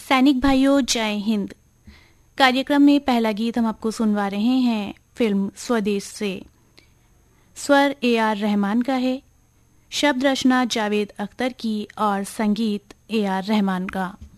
सैनिक भाइयों जय हिंद। कार्यक्रम में पहला गीत हम आपको सुनवा रहे हैं फिल्म स्वदेश से। स्वर AR रहमान का है, शब्द रचना जावेद अख्तर की और संगीत AR रहमान का।